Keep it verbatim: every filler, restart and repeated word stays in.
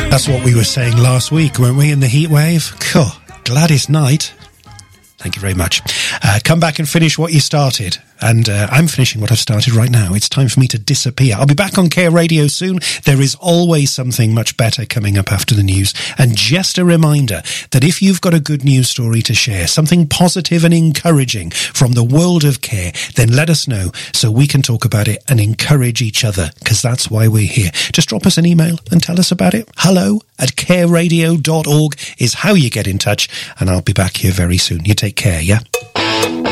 That's what we were saying last week, weren't we, in the heat wave? Cool. Gladys Knight. Thank you very much. Uh, come back and finish what you started. And uh, I'm finishing what I've started right now. It's time for me to disappear. I'll be back on Care Radio soon. There is always something much better coming up after the news. And just a reminder that if you've got a good news story to share, something positive and encouraging from the world of care, then let us know so we can talk about it and encourage each other, because that's why we're here. Just drop us an email and tell us about it. Hello at care radio dot org is how you get in touch, and I'll be back here very soon. You take care, yeah?